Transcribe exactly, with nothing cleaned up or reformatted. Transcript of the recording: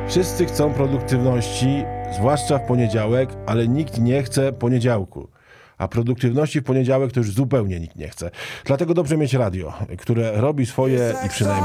Wszyscy chcą produktywności, zwłaszcza w poniedziałek, ale nikt nie chce poniedziałku. A produktywności w poniedziałek to już zupełnie nikt nie chce. Dlatego dobrze mieć radio, które robi swoje i przynajmniej